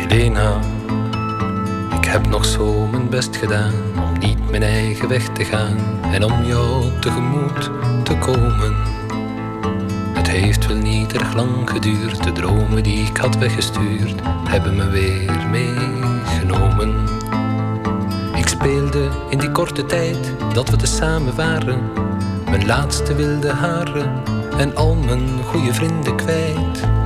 Milena, ik heb nog zo mijn best gedaan om niet mijn eigen weg te gaan en om jou tegemoet te komen. Het heeft wel niet erg lang geduurd, de dromen die ik had weggestuurd hebben me weer meegenomen. Ik speelde in die korte tijd dat we tezamen waren mijn laatste wilde haren en al mijn goede vrienden kwijt.